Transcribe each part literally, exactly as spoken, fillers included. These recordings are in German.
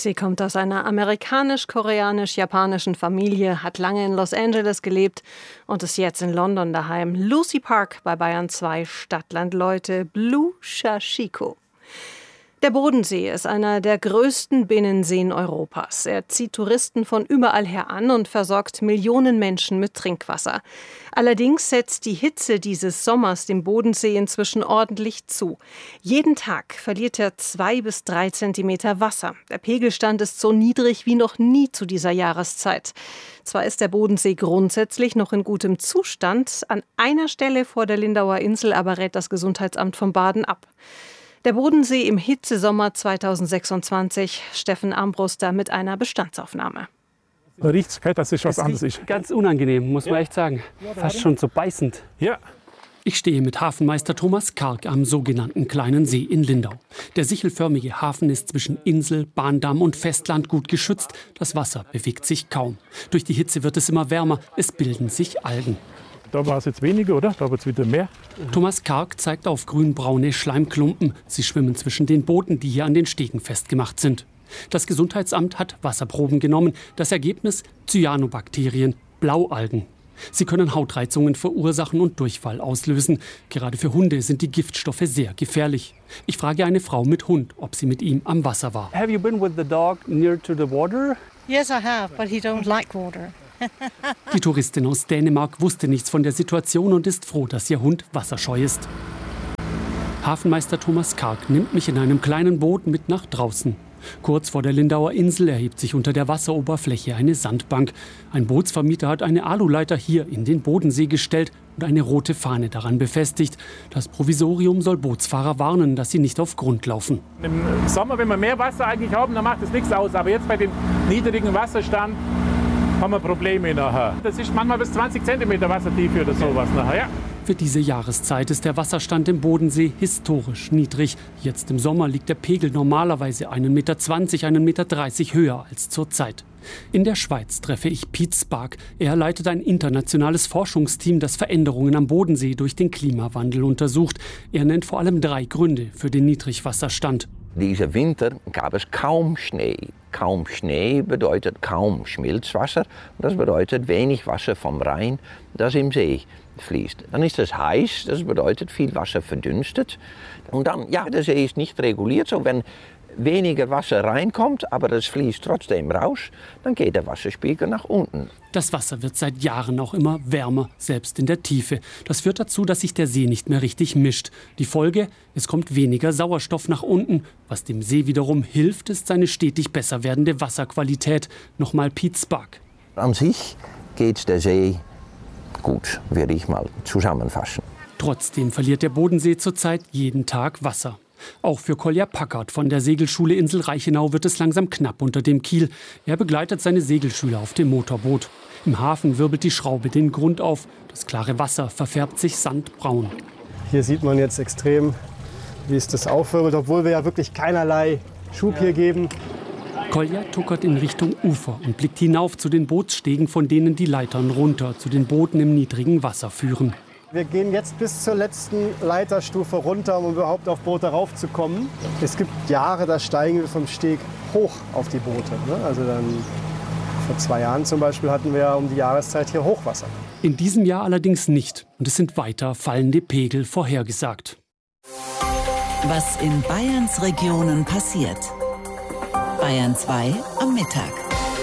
Sie kommt aus einer amerikanisch-koreanisch-japanischen Familie, hat lange in Los Angeles gelebt und ist jetzt in London daheim. Lucy Park bei Bayern zwei, Stadtland Leute, Blue Shashiko. Der Bodensee ist einer der größten Binnenseen Europas. Er zieht Touristen von überall her an und versorgt Millionen Menschen mit Trinkwasser. Allerdings setzt die Hitze dieses Sommers dem Bodensee inzwischen ordentlich zu. Jeden Tag verliert er zwei bis drei Zentimeter Wasser. Der Pegelstand ist so niedrig wie noch nie zu dieser Jahreszeit. Zwar ist der Bodensee grundsätzlich noch in gutem Zustand, an einer Stelle vor der Lindauer Insel aber rät das Gesundheitsamt vom Baden ab. Der Bodensee im Hitzesommer zweitausendsechsundzwanzig. Steffen Armbruster mit einer Bestandsaufnahme. Man riecht, das ist was das anderes. Ist ganz unangenehm, muss man echt sagen. Fast schon so beißend. Ja. Ich stehe mit Hafenmeister Thomas Karg am sogenannten Kleinen See in Lindau. Der sichelförmige Hafen ist zwischen Insel, Bahndamm und Festland gut geschützt. Das Wasser bewegt sich kaum. Durch die Hitze wird es immer wärmer. Es bilden sich Algen. Da war es jetzt weniger, oder? Da wird es wieder mehr. Thomas Karg zeigt auf grünbraune Schleimklumpen. Sie schwimmen zwischen den Booten, die hier an den Stegen festgemacht sind. Das Gesundheitsamt hat Wasserproben genommen. Das Ergebnis: Cyanobakterien, Blaualgen. Sie können Hautreizungen verursachen und Durchfall auslösen. Gerade für Hunde sind die Giftstoffe sehr gefährlich. Ich frage eine Frau mit Hund, ob sie mit ihm am Wasser war. Have you been with the dog near to the water? Yes, I have, but he don't like water. Die Touristin aus Dänemark wusste nichts von der Situation und ist froh, dass ihr Hund wasserscheu ist. Hafenmeister Thomas Karg nimmt mich in einem kleinen Boot mit nach draußen. Kurz vor der Lindauer Insel erhebt sich unter der Wasseroberfläche eine Sandbank. Ein Bootsvermieter hat eine Aluleiter hier in den Bodensee gestellt und eine rote Fahne daran befestigt. Das Provisorium soll Bootsfahrer warnen, dass sie nicht auf Grund laufen. Im Sommer, wenn wir mehr Wasser eigentlich haben, dann macht das nichts aus. Aber jetzt bei dem niedrigen Wasserstand haben wir Probleme nachher. Das ist manchmal bis zwanzig Zentimeter Wassertiefe oder sowas nachher, ja. Für diese Jahreszeit ist der Wasserstand im Bodensee historisch niedrig. Jetzt im Sommer liegt der Pegel normalerweise ein Meter zwanzig, ein Meter dreißig höher als zurzeit. In der Schweiz treffe ich Piet Spark. Er leitet ein internationales Forschungsteam, das Veränderungen am Bodensee durch den Klimawandel untersucht. Er nennt vor allem drei Gründe für den Niedrigwasserstand. Dieser Winter gab es kaum Schnee. Kaum Schnee bedeutet kaum Schmelzwasser. Das bedeutet wenig Wasser vom Rhein, das im See fließt. Dann ist es heiß, das bedeutet viel Wasser verdunstet. Und dann, ja, der See ist nicht reguliert. So, wenn weniger Wasser reinkommt, aber es fließt trotzdem raus, dann geht der Wasserspiegel nach unten. Das Wasser wird seit Jahren auch immer wärmer, selbst in der Tiefe. Das führt dazu, dass sich der See nicht mehr richtig mischt. Die Folge: Es kommt weniger Sauerstoff nach unten. Was dem See wiederum hilft, ist seine stetig besser werdende Wasserqualität. Nochmal Piet Spark. An sich geht der See gut, würde ich mal zusammenfassen. Trotzdem verliert der Bodensee zurzeit jeden Tag Wasser. Auch für Kolja Packard von der Segelschule Insel Reichenau wird es langsam knapp unter dem Kiel. Er begleitet seine Segelschüler auf dem Motorboot. Im Hafen wirbelt die Schraube den Grund auf. Das klare Wasser verfärbt sich sandbraun. Hier sieht man jetzt extrem, wie es das aufwirbelt, obwohl wir ja wirklich keinerlei Schub hier geben. Kolja tuckert in Richtung Ufer und blickt hinauf zu den Bootsstegen, von denen die Leitern runter zu den Booten im niedrigen Wasser führen. Wir gehen jetzt bis zur letzten Leiterstufe runter, um überhaupt auf Boote raufzukommen. Es gibt Jahre, da steigen wir vom Steg hoch auf die Boote. Also dann, vor zwei Jahren zum Beispiel hatten wir um die Jahreszeit hier Hochwasser. In diesem Jahr allerdings nicht. Und es sind weiter fallende Pegel vorhergesagt. Was in Bayerns Regionen passiert. Bayern zwei am Mittag.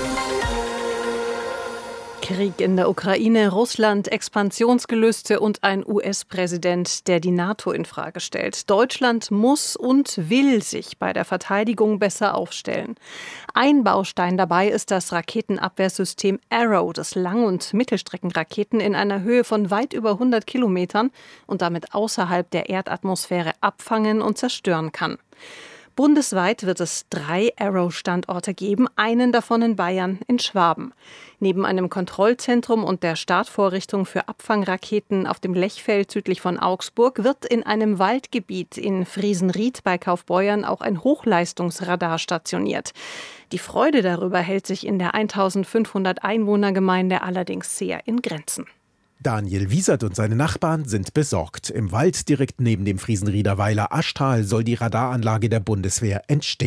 Krieg in der Ukraine, Russland, Expansionsgelüste und ein U S-Präsident, der die NATO infrage stellt. Deutschland muss und will sich bei der Verteidigung besser aufstellen. Ein Baustein dabei ist das Raketenabwehrsystem Arrow, das Lang- und Mittelstreckenraketen in einer Höhe von weit über hundert Kilometern und damit außerhalb der Erdatmosphäre abfangen und zerstören kann. Bundesweit wird es drei Arrow-Standorte geben, einen davon in Bayern, in Schwaben. Neben einem Kontrollzentrum und der Startvorrichtung für Abfangraketen auf dem Lechfeld südlich von Augsburg wird in einem Waldgebiet in Friesenried bei Kaufbeuern auch ein Hochleistungsradar stationiert. Die Freude darüber hält sich in der eintausendfünfhundert Einwohnergemeinde allerdings sehr in Grenzen. Daniel Wiesert und seine Nachbarn sind besorgt. Im Wald direkt neben dem Friesenrieder Weiler Aschtal soll die Radaranlage der Bundeswehr entstehen.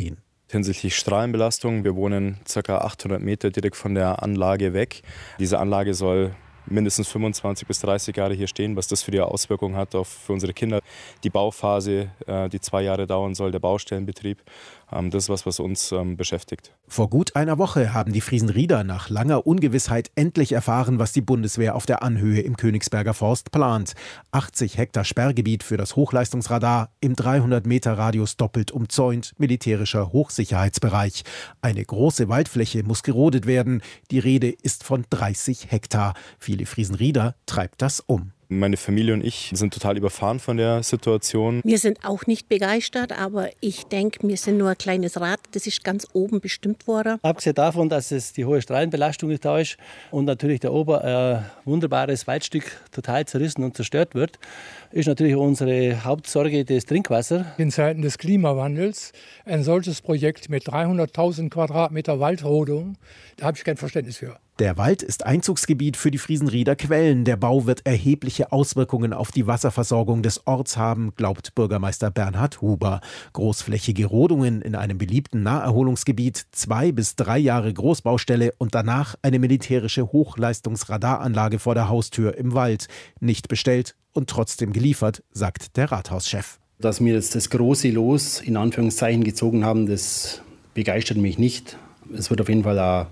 Hinsichtlich Strahlenbelastung, wir wohnen ca. achthundert Meter direkt von der Anlage weg. Diese Anlage soll mindestens fünfundzwanzig bis dreißig Jahre hier stehen, was das für die Auswirkungen hat auf für unsere Kinder. Die Bauphase, die zwei Jahre dauern soll, der Baustellenbetrieb, das ist was, was uns beschäftigt. Vor gut einer Woche haben die Friesenrieder nach langer Ungewissheit endlich erfahren, was die Bundeswehr auf der Anhöhe im Königsberger Forst plant. achtzig Hektar Sperrgebiet für das Hochleistungsradar, im dreihundert Meter Radius doppelt umzäunt, militärischer Hochsicherheitsbereich. Eine große Waldfläche muss gerodet werden. Die Rede ist von dreißig Hektar. Viele Friesenrieder treibt das um. Meine Familie und ich sind total überfahren von der Situation. Wir sind auch nicht begeistert, aber ich denke, wir sind nur ein kleines Rad, das ist ganz oben bestimmt worden. Abgesehen davon, dass es die hohe Strahlenbelastung nicht da ist und natürlich der Ober ein wunderbares Waldstück total zerrissen und zerstört wird, ist natürlich unsere Hauptsorge das Trinkwasser. In Zeiten des Klimawandels ein solches Projekt mit dreihunderttausend Quadratmeter Waldrodung, da habe ich kein Verständnis für. Der Wald ist Einzugsgebiet für die Friesenrieder Quellen. Der Bau wird erhebliche Auswirkungen auf die Wasserversorgung des Orts haben, glaubt Bürgermeister Bernhard Huber. Großflächige Rodungen in einem beliebten Naherholungsgebiet, zwei bis drei Jahre Großbaustelle und danach eine militärische Hochleistungsradaranlage vor der Haustür im Wald. Nicht bestellt und trotzdem geliefert, sagt der Rathauschef. Dass wir jetzt das große Los in Anführungszeichen gezogen haben, das begeistert mich nicht. Es wird auf jeden Fall eine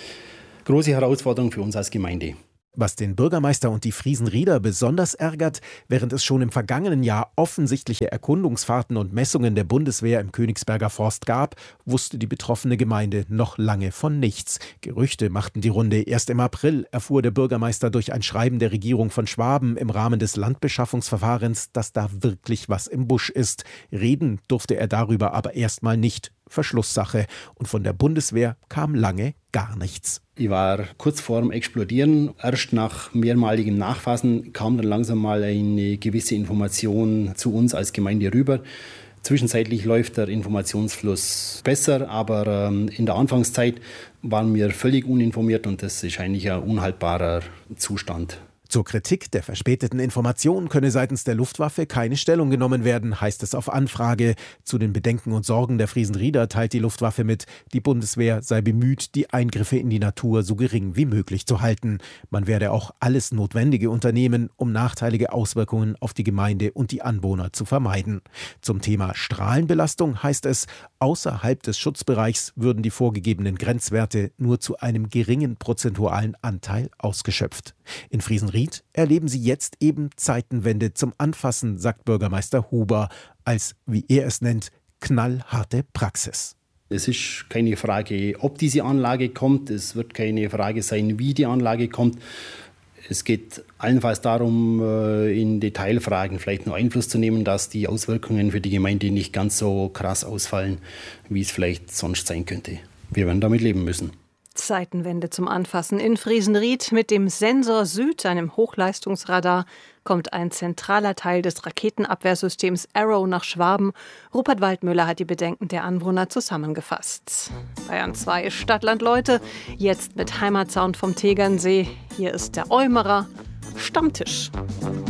große Herausforderung für uns als Gemeinde. Was den Bürgermeister und die Friesenrieder besonders ärgert, während es schon im vergangenen Jahr offensichtliche Erkundungsfahrten und Messungen der Bundeswehr im Königsberger Forst gab, wusste die betroffene Gemeinde noch lange von nichts. Gerüchte machten die Runde. Erst im April erfuhr der Bürgermeister durch ein Schreiben der Regierung von Schwaben im Rahmen des Landbeschaffungsverfahrens, dass da wirklich was im Busch ist. Reden durfte er darüber aber erstmal nicht. Verschlusssache. Und von der Bundeswehr kam lange gar nichts. Ich war kurz vor dem Explodieren. Erst nach mehrmaligem Nachfassen kam dann langsam mal eine gewisse Information zu uns als Gemeinde rüber. Zwischenzeitlich läuft der Informationsfluss besser, aber ähm, in der Anfangszeit waren wir völlig uninformiert und das ist eigentlich ein unhaltbarer Zustand. Zur Kritik der verspäteten Information könne seitens der Luftwaffe keine Stellung genommen werden, heißt es auf Anfrage. Zu den Bedenken und Sorgen der Friesenrieder teilt die Luftwaffe mit, die Bundeswehr sei bemüht, die Eingriffe in die Natur so gering wie möglich zu halten. Man werde auch alles Notwendige unternehmen, um nachteilige Auswirkungen auf die Gemeinde und die Anwohner zu vermeiden. Zum Thema Strahlenbelastung heißt es, außerhalb des Schutzbereichs würden die vorgegebenen Grenzwerte nur zu einem geringen prozentualen Anteil ausgeschöpft. In Friesenried erleben sie jetzt eben Zeitenwende zum Anfassen, sagt Bürgermeister Huber, als, wie er es nennt, knallharte Praxis. Es ist keine Frage, ob diese Anlage kommt, es wird keine Frage sein, wie die Anlage kommt. Es geht allenfalls darum, in Detailfragen vielleicht noch Einfluss zu nehmen, dass die Auswirkungen für die Gemeinde nicht ganz so krass ausfallen, wie es vielleicht sonst sein könnte. Wir werden damit leben müssen. Zeitenwende zum Anfassen. In Friesenried mit dem Sensor Süd, einem Hochleistungsradar, kommt ein zentraler Teil des Raketenabwehrsystems Arrow nach Schwaben. Rupert Waldmüller hat die Bedenken der Anwohner zusammengefasst. Bayern zwei Stadtland Leute, jetzt mit Heimatsound vom Tegernsee. Hier ist der Eumerer Stammtisch.